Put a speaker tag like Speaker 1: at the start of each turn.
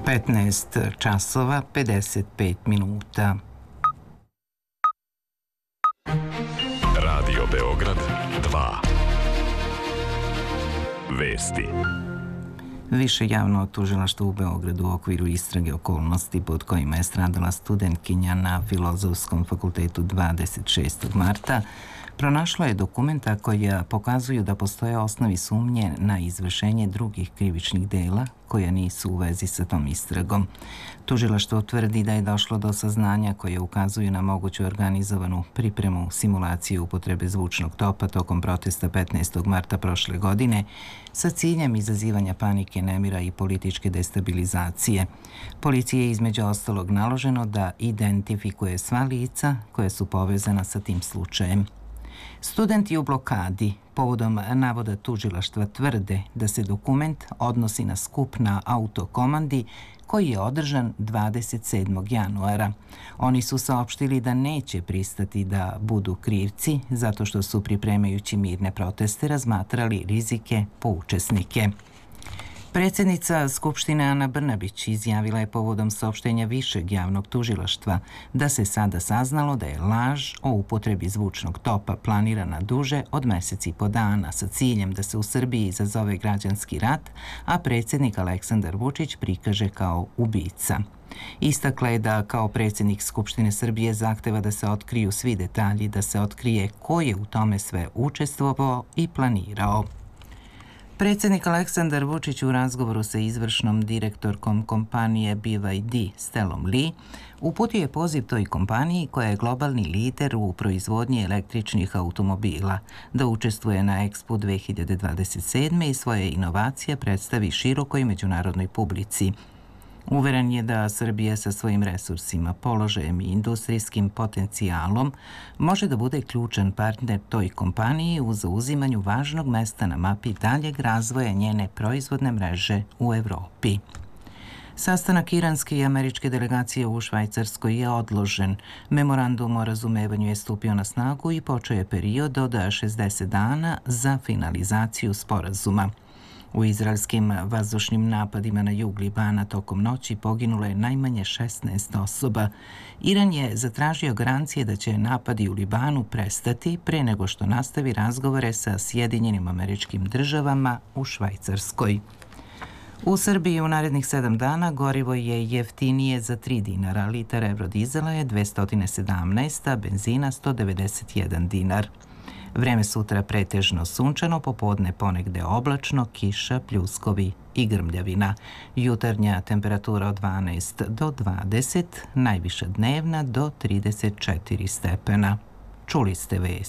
Speaker 1: 15 časova 55 minuta.
Speaker 2: Radio Beograd 2. Vesti.
Speaker 1: Više javno tužilaštvo u Beogradu u okviru istrage okolnosti pod kojima je stradala studentkinja na Filozofskom fakultetu 26. marta pronašlo je dokumenta koja pokazuju da postoje osnovi sumnje na izvršenje drugih krivičnih dela koja nisu u vezi sa tom istragom. Tužilaštvo tvrdi da je došlo do saznanja koje ukazuju na moguću organizovanu pripremu simulacije upotrebe zvučnog topa tokom protesta 15. marta prošle godine sa ciljem izazivanja panike, nemira i političke destabilizacije. Policiji je između ostalog naloženo da identifikuje sva lica koja su povezana sa tim slučajem. Studenti u blokadi povodom navoda tužilaštva tvrde da se dokument odnosi na skup na Autokomandi koji je održan 27. januara. Oni su saopštili da neće pristati da budu krivci zato što su pripremajući mirne proteste razmatrali rizike po učesnike. Predsjednica Skupštine Ana Brnabić izjavila je povodom saopštenja Višeg javnog tužilaštva da se sada saznalo da je laž o upotrebi zvučnog topa planirana duže od mesec i po dana sa ciljem da se u Srbiji izazove građanski rat, a predsjednik Aleksandar Vučić prikaže kao ubica. Istakla je da kao predsjednik Skupštine Srbije zahteva da se otkriju svi detalji, da se otkrije ko je u tome sve učestvovao i planirao. Predsjednik Aleksandar Vučić u razgovoru sa izvršnom direktorkom kompanije BYD Stellom Lee uputio je poziv toj kompaniji koja je globalni lider u proizvodnji električnih automobila da učestvuje na Expo 2027. i svoje inovacije predstavi širokoj međunarodnoj publici. Uveren je da Srbija sa svojim resursima, položajem i industrijskim potencijalom može da bude ključan partner toj kompaniji u zauzimanju važnog mesta na mapi daljeg razvoja njene proizvodne mreže u Evropi. Sastanak iranske i američke delegacije u Švajcarskoj je odložen. Memorandum o razumevanju je stupio na snagu i počeo je period od 60 dana za finalizaciju sporazuma. U izraelskim vazdušnim napadima na jug Libana tokom noći poginulo je najmanje 16 osoba. Iran je zatražio garancije da će napadi u Libanu prestati pre nego što nastavi razgovore sa Sjedinjenim Američkim Državama u Švajcarskoj. U Srbiji u narednih 7 dana gorivo je jeftinije za 3 dinara, litar eurodizela je 217, a benzina 191 dinar. Vreme sutra pretežno sunčano, popodne ponegde oblačno, kiša, pljuskovi i grmljavina. Jutarnja temperatura od 12 do 20, najviša dnevna do 34 stepena. Čuli ste vesti.